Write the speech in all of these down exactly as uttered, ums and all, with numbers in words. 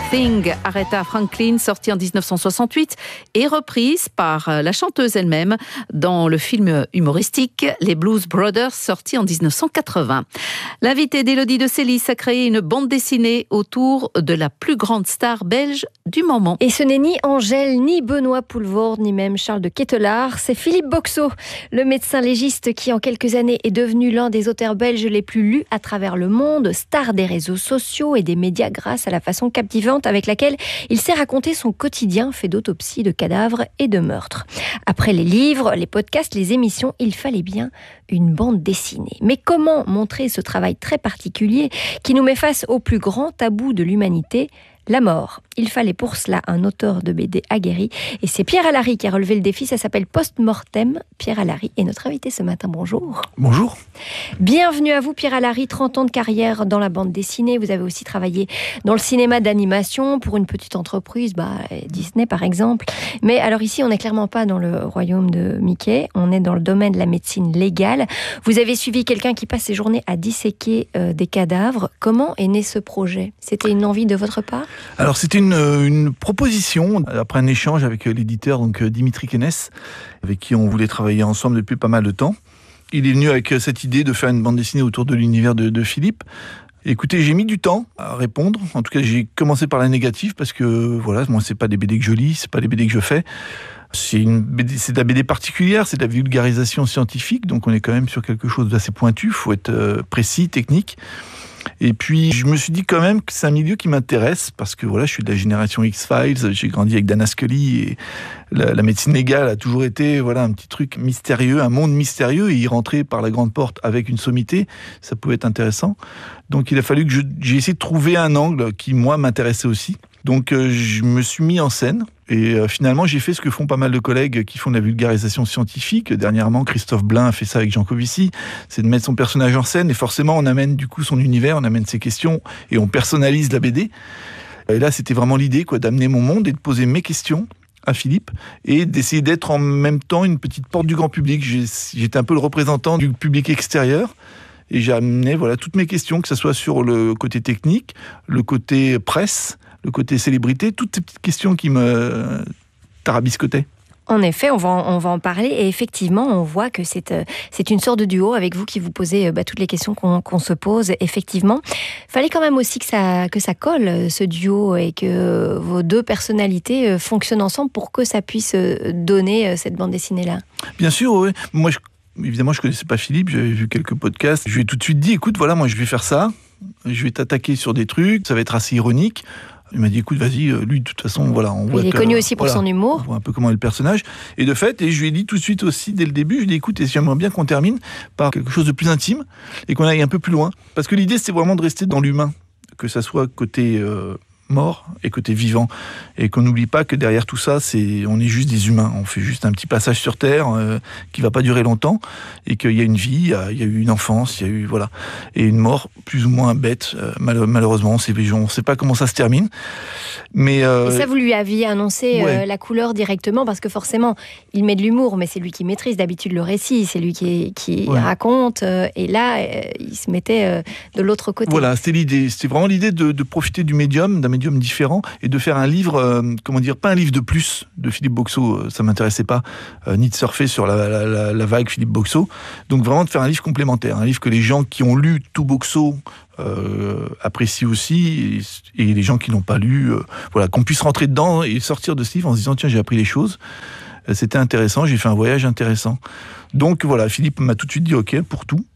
Thing, Aretha Franklin, sortie en dix-neuf cent soixante-huit et reprise par la chanteuse elle-même dans le film humoristique Les Blues Brothers, sorti en dix-neuf cent quatre-vingts. L'invité d'Élodie de Sélis a créé une bande dessinée autour de la plus grande star belge du moment. Et ce n'est ni Angèle, ni Benoît Poelvoorde, ni même Charles de Ketelaar, c'est Philippe Boxeau, le médecin légiste qui en quelques années est devenu l'un des auteurs belges les plus lus à travers le monde, star des réseaux sociaux et des médias grâce à la façon captivante avec laquelle il sait raconter son quotidien fait d'autopsies, de cadavres et de meurtres. Après les livres, les podcasts, les émissions, il fallait bien une bande dessinée. Mais comment montrer ce travail très particulier qui nous met face au plus grand tabou de l'humanité, la mort? Il fallait pour cela un auteur de B D aguerri. Et c'est Pierre Alary qui a relevé le défi. Ça s'appelle Post-Mortem. Pierre Alary est notre invité ce matin. Bonjour. Bonjour. Bienvenue à vous, Pierre Alary. trente ans de carrière dans la bande dessinée. Vous avez aussi travaillé dans le cinéma d'animation pour une petite entreprise, bah, Disney par exemple. Mais alors ici, on n'est clairement pas dans le royaume de Mickey. On est dans le domaine de la médecine légale. Vous avez suivi quelqu'un qui passe ses journées à disséquer euh, des cadavres. Comment est né ce projet? C'était une envie de votre part? Alors c'était une, une proposition après un échange avec l'éditeur donc Dimitri Kennes, avec qui on voulait travailler ensemble depuis pas mal de temps. Il est venu avec cette idée de faire une bande dessinée autour de l'univers de, de Philippe. Écoutez, j'ai mis du temps à répondre. En tout cas, j'ai commencé par la négative parce que voilà, moi c'est pas des B D que je lis, c'est pas des B D que je fais. C'est une B D, c'est de la B D particulière, c'est de la vulgarisation scientifique, donc on est quand même sur quelque chose d'assez pointu. Il faut être précis, technique. Et puis, je me suis dit quand même que c'est un milieu qui m'intéresse parce que voilà, je suis de la génération X-Files, j'ai grandi avec Dana Scully et la, la médecine légale a toujours été voilà, un petit truc mystérieux, un monde mystérieux, et y rentrer par la grande porte avec une sommité, ça pouvait être intéressant. Donc, il a fallu que je, j'ai essayé de trouver un angle qui, moi, m'intéressait aussi. Donc, euh, je me suis mis en scène. Et euh, finalement, j'ai fait ce que font pas mal de collègues qui font de la vulgarisation scientifique. Dernièrement, Christophe Blain a fait ça avec Jean Covici. C'est de mettre son personnage en scène et forcément, on amène du coup son univers, on amène ses questions et on personnalise la B D. Et là, c'était vraiment l'idée quoi, d'amener mon monde et de poser mes questions à Philippe et d'essayer d'être en même temps une petite porte du grand public. J'ai, j'étais un peu le représentant du public extérieur. Et j'ai amené voilà, toutes mes questions, que ce soit sur le côté technique, le côté presse, le côté célébrité, toutes ces petites questions qui me tarabiscotaient. En effet, on va, en, on va en parler et effectivement, on voit que c'est, euh, c'est une sorte de duo avec vous qui vous posez euh, bah, toutes les questions qu'on, qu'on se pose. Effectivement, il fallait quand même aussi que ça, que ça colle, ce duo, et que vos deux personnalités euh, fonctionnent ensemble pour que ça puisse euh, donner euh, cette bande dessinée-là. Bien sûr, oui. Moi, je, évidemment, je ne connaissais pas Philippe, j'avais vu quelques podcasts. Je lui ai tout de suite dit, écoute, voilà, moi, je vais faire ça. Je vais t'attaquer sur des trucs, ça va être assez ironique. Il m'a dit, écoute, vas-y, lui, de toute façon, voilà. On voit il est que, connu aussi pour voilà, son humour. On voit un peu comment est le personnage. Et de fait, et je lui ai dit tout de suite aussi, dès le début, je lui ai dit, écoute, j'aimerais bien qu'on termine par quelque chose de plus intime et qu'on aille un peu plus loin. Parce que l'idée, c'est vraiment de rester dans l'humain, que ça soit côté euh, mort et côté vivant. Et qu'on n'oublie pas que derrière tout ça, c'est, on est juste des humains. On fait juste un petit passage sur Terre euh, qui va pas durer longtemps et qu'il y a une vie, il y a, il y a eu une enfance, il y a eu, voilà. Et une mort plus ou moins bête, euh, mal, malheureusement, on sait, on sait pas comment ça se termine. Mais euh, et ça, vous lui aviez annoncé ouais. euh, la couleur directement, parce que forcément, il met de l'humour, mais c'est lui qui maîtrise d'habitude le récit, c'est lui qui, qui ouais. raconte, euh, et là, euh, il se mettait euh, de l'autre côté. Voilà, c'était l'idée. C'était vraiment l'idée de, de profiter du médium, d'un médium différent, et de faire un livre, euh, comment dire, pas un livre de plus de Philippe Boxeau, euh, ça m'intéressait pas, euh, ni de surfer sur la, la, la, la vague Philippe Boxeau. Donc vraiment de faire un livre complémentaire, un livre que les gens qui ont lu tout Boxeau Euh, apprécie aussi, et, et les gens qui l'ont pas lu, euh, voilà, qu'on puisse rentrer dedans et sortir de ce livre en se disant tiens, j'ai appris les choses, euh, c'était intéressant, j'ai fait un voyage intéressant. Donc voilà, Philippe m'a tout de suite dit ok pour tout.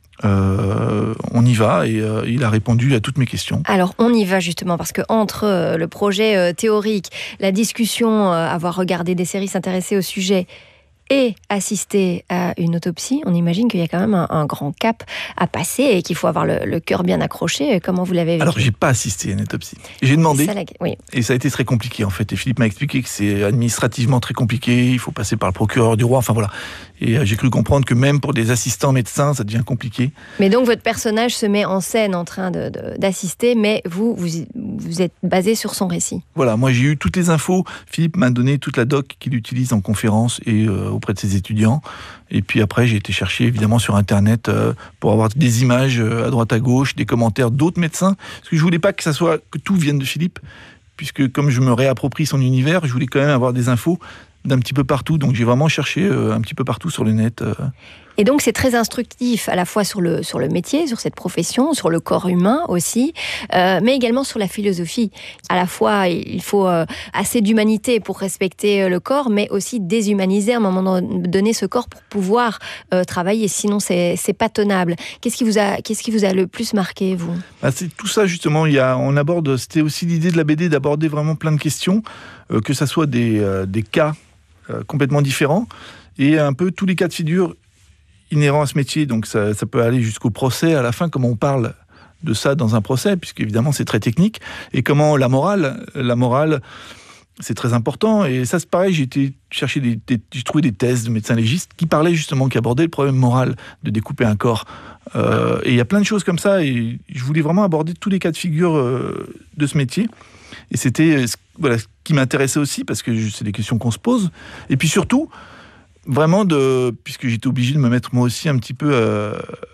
Euh, on y va, et euh, il a répondu à toutes mes questions. Alors on y va justement parce que entre euh, le projet euh, théorique, la discussion, euh, avoir regardé des séries, s'intéresser au sujet et assister à une autopsie, on imagine qu'il y a quand même un, un grand cap à passer et qu'il faut avoir le, le cœur bien accroché. Comment vous l'avez vécu ? Alors, j'ai pas assisté à une autopsie. J'ai demandé, ça, la... oui. et ça a été très compliqué, en fait. Et Philippe m'a expliqué que c'est administrativement très compliqué, il faut passer par le procureur du roi, enfin voilà. Et euh, j'ai cru comprendre que même pour des assistants médecins, ça devient compliqué. Mais donc, votre personnage se met en scène en train de, de, d'assister, mais vous, vous, vous êtes basé sur son récit. Voilà, moi j'ai eu toutes les infos. Philippe m'a donné toute la doc qu'il utilise en conférence et euh, auprès de ses étudiants. Et puis après, j'ai été chercher évidemment sur Internet euh, pour avoir des images euh, à droite à gauche, des commentaires d'autres médecins. Parce que je voulais pas que ça soit que tout vienne de Philippe, puisque comme je me réapproprie son univers, je voulais quand même avoir des infos d'un petit peu partout. Donc j'ai vraiment cherché euh, un petit peu partout sur le net. Euh. Et donc c'est très instructif à la fois sur le, sur le métier, sur cette profession, sur le corps humain aussi, euh, mais également sur la philosophie. À la fois il faut euh, assez d'humanité pour respecter le corps, mais aussi déshumaniser à un moment donné ce corps pour pouvoir euh, travailler, sinon c'est, c'est pas tenable. Qu'est-ce qui vous a, qu'est-ce qui vous a le plus marqué, vous ? Bah, c'est tout ça justement, il y a, on aborde, c'était aussi l'idée de la B D d'aborder vraiment plein de questions, euh, que ça soit des, euh, des cas euh, complètement différents, et un peu tous les cas de figure inhérent à ce métier, donc ça, ça peut aller jusqu'au procès à la fin, comment on parle de ça dans un procès, puisque évidemment c'est très technique, et comment la morale, la morale, c'est très important, et ça c'est pareil, j'ai été chercher des, des, j'ai trouvé des thèses de médecins légistes qui parlaient justement, qui abordaient le problème moral de découper un corps, euh, et il y a plein de choses comme ça, et je voulais vraiment aborder tous les cas de figure euh, de ce métier, et c'était voilà, ce qui m'intéressait aussi, parce que c'est des questions qu'on se pose, et puis surtout, vraiment, de, puisque j'étais obligé de me mettre moi aussi un petit peu euh,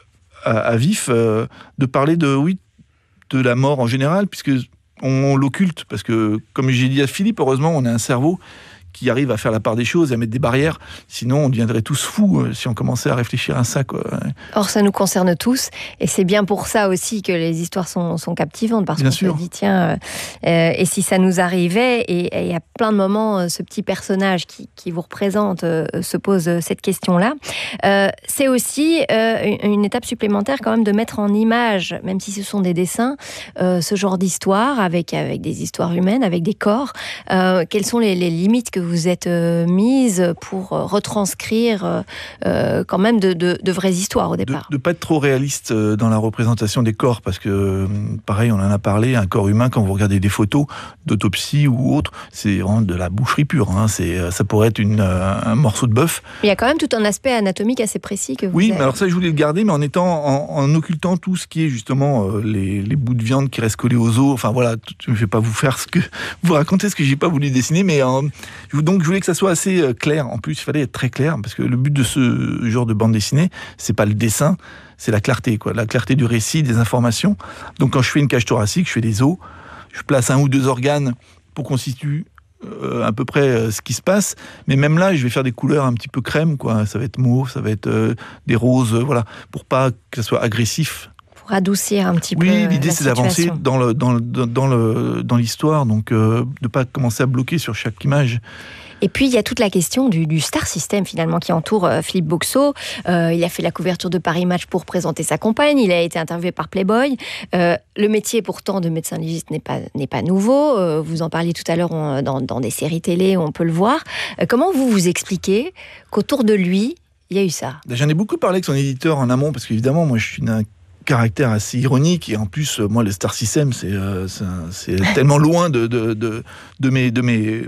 à, à vif, euh, de parler de, oui, de la mort en général, puisque on, on l'occulte, parce que, comme j'ai dit à Philippe, heureusement, on a un cerveau qui arrive à faire la part des choses et à mettre des barrières. Sinon, on deviendrait tous fous euh, si on commençait à réfléchir à ça, quoi. Or, ça nous concerne tous, et c'est bien pour ça aussi que les histoires sont, sont captivantes, parce bien qu'on sûr. se dit, tiens, euh, et si ça nous arrivait, et il y a plein de moments, euh, ce petit personnage qui, qui vous représente euh, se pose euh, cette question-là. Euh, c'est aussi euh, une, une étape supplémentaire quand même de mettre en image, même si ce sont des dessins, euh, ce genre d'histoire, avec, avec des histoires humaines, avec des corps. Euh, quelles sont les, les limites que vous êtes euh, mise pour euh, retranscrire euh, quand même de, de, de vraies histoires au départ. De ne pas être trop réaliste dans la représentation des corps, parce que, pareil, on en a parlé, un corps humain, quand vous regardez des photos d'autopsie ou autre, c'est vraiment de la boucherie pure. Hein. C'est, ça pourrait être une, un morceau de bœuf. Il y a quand même tout un aspect anatomique assez précis que vous Oui, avez. mais alors ça, je voulais le garder, mais en, étant, en, en occultant tout ce qui est justement euh, les, les bouts de viande qui restent collés aux os. Enfin voilà, je ne vais pas vous faire ce que vous raconter ce que j'ai pas voulu dessiner, mais euh, donc je voulais que ça soit assez euh, clair. En plus, il fallait être très clair, parce que le but de ce genre de bande dessinée, c'est pas le dessin, c'est la clarté, quoi, la clarté du récit, des informations. Donc quand je fais une cage thoracique, je fais des os, je place un ou deux organes pour constituer euh, à peu près euh, ce qui se passe, mais même là, je vais faire des couleurs un petit peu crème, quoi. Ça va être mauve, ça va être euh, des roses, euh, voilà, pour pas que ça soit agressif. Pour adoucir un petit oui, peu. Oui, l'idée la c'est d'avancer situation. dans, le, dans, le, dans, le, dans l'histoire, donc euh, de ne pas commencer à bloquer sur chaque image. Et puis, il y a toute la question du, du star system, finalement, qui entoure euh, Philippe Boxeau. Euh, il a fait la couverture de Paris Match pour présenter sa compagne. Il a été interviewé par Playboy. Euh, le métier, pourtant, de médecin légiste n'est pas, n'est pas nouveau. Euh, vous en parliez tout à l'heure on, dans, dans des séries télé, on peut le voir. Euh, comment vous vous expliquez qu'autour de lui, il y a eu ça ? J'en ai beaucoup parlé avec son éditeur en amont, parce qu'évidemment, moi, je suis un caractère assez ironique, et en plus, moi, le star system, c'est, euh, c'est, c'est tellement loin de, de, de, de mes... De mes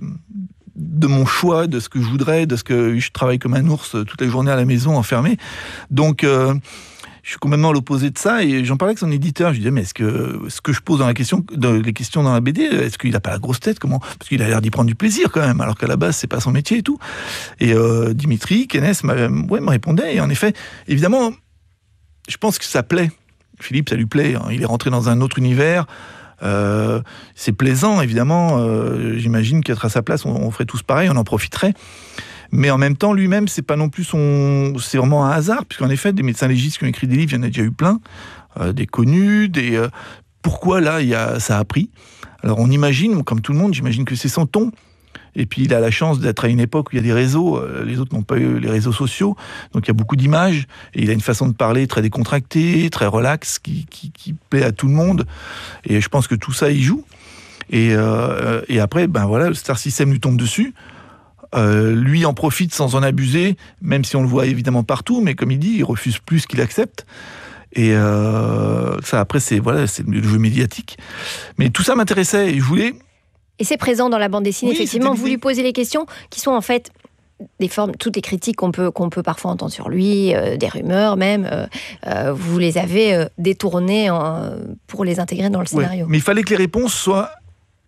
de mon choix, de ce que je voudrais, de ce que je travaille comme un ours toute la journée à la maison, enfermé. Donc, euh, je suis complètement à l'opposé de ça, et j'en parlais avec son éditeur. Je lui disais, mais est-ce que ce que je pose dans la question, dans les questions dans la B D, est-ce qu'il n'a pas la grosse tête, comment ? Parce qu'il a l'air d'y prendre du plaisir quand même, alors qu'à la base, c'est pas son métier et tout. Et euh, Dimitri, Kenes, m'a, ouais, me répondait, et en effet, évidemment, je pense que ça plaît. Philippe, ça lui plaît. Hein. Il est rentré dans un autre univers. Euh, c'est plaisant, évidemment. Euh, j'imagine qu'être à sa place, on, on ferait tous pareil, on en profiterait. Mais en même temps, lui-même, c'est pas non plus son, c'est vraiment un hasard, puisqu'en effet, des médecins légistes qui ont écrit des livres, il y en a déjà eu plein, euh, des connus, des. Euh, pourquoi là, il y a, ça a pris ? Alors, on imagine, comme tout le monde, j'imagine que c'est son ton. Et puis, il a la chance d'être à une époque où il y a des réseaux. Les autres n'ont pas eu les réseaux sociaux. Donc, il y a beaucoup d'images. Et il a une façon de parler très décontractée, très relax, qui, qui, qui plaît à tout le monde. Et je pense que tout ça, il joue. Et, euh, et après, ben voilà, le star system lui tombe dessus. Euh, lui en profite sans en abuser, même si on le voit évidemment partout. Mais comme il dit, il refuse plus qu'il accepte. Et euh, ça, après, c'est, voilà, c'est le jeu médiatique. Mais tout ça m'intéressait. Et je voulais... Et c'est présent dans la bande dessinée, oui, effectivement. Vous lui posez les questions qui sont en fait des formes, toutes les critiques qu'on peut, qu'on peut parfois entendre sur lui, euh, des rumeurs même, euh, euh, vous les avez euh, détournées en, pour les intégrer dans le scénario. Ouais, mais il fallait que les réponses soient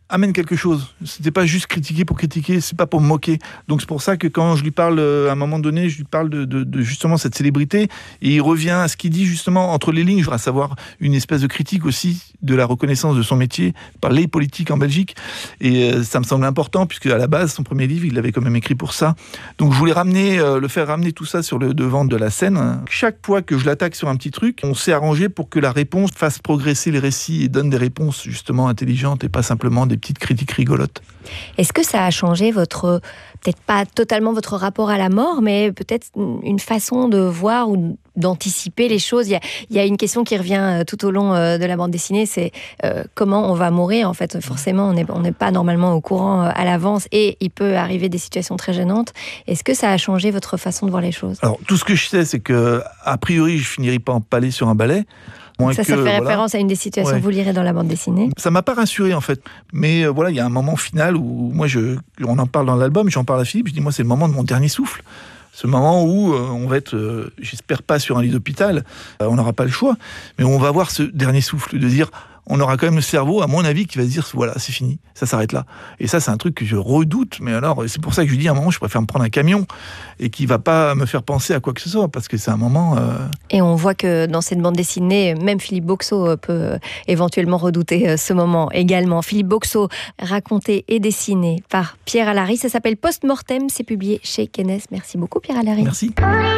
amène quelque chose. C'était pas juste critiquer pour critiquer, c'est pas pour me moquer. Donc c'est pour ça que quand je lui parle, à un moment donné, je lui parle de, de, de justement cette célébrité, et il revient à ce qu'il dit justement entre les lignes, à savoir une espèce de critique aussi de la reconnaissance de son métier par les politiques en Belgique. Et euh, ça me semble important, puisque à la base, son premier livre, il l'avait quand même écrit pour ça. Donc je voulais ramener, euh, le faire ramener tout ça sur le devant de la scène. Chaque fois que je l'attaque sur un petit truc, on s'est arrangé pour que la réponse fasse progresser les récits et donne des réponses justement intelligentes et pas simplement des petites critiques rigolotes. Est-ce que ça a changé votre, peut-être pas totalement votre rapport à la mort, mais peut-être une façon de voir ou d'anticiper les choses? Il y a, il y a une question qui revient tout au long de la bande dessinée, c'est euh, comment on va mourir. En fait, forcément, on n'est on n'est pas normalement au courant à l'avance et il peut arriver des situations très gênantes. Est-ce que ça a changé votre façon de voir les choses? Alors, tout ce que je sais, c'est que a priori, je finirai pas empalé sur un balai. Ça, ça que, fait voilà. référence à une des situations Ouais. que vous lirez dans la bande dessinée. Ça m'a pas rassuré en fait, mais euh, voilà, il y a un moment final où moi, je, on en parle dans l'album, j'en parle à Philippe, je dis moi c'est le moment de mon dernier souffle, ce moment où euh, on va être, euh, j'espère pas sur un lit d'hôpital, euh, on n'aura pas le choix, mais on va avoir ce dernier souffle de dire, on aura quand même le cerveau, à mon avis, qui va se dire voilà, c'est fini, ça s'arrête là. Et ça, c'est un truc que je redoute, mais alors c'est pour ça que je lui dis à un moment, je préfère me prendre un camion et qui va pas me faire penser à quoi que ce soit, parce que c'est un moment. Euh... Et on voit que dans cette bande dessinée, même Philippe Boxeau peut éventuellement redouter ce moment également. Philippe Boxeau, raconté et dessiné par Pierre Alary, ça s'appelle Post Mortem, c'est publié chez Kenes. Merci beaucoup Pierre Alary. Merci.